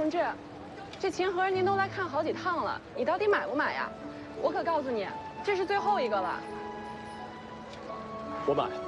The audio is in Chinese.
同志，这琴盒您都来看好几趟了，你到底买不买呀？我可告诉你，这是最后一个了。 我买。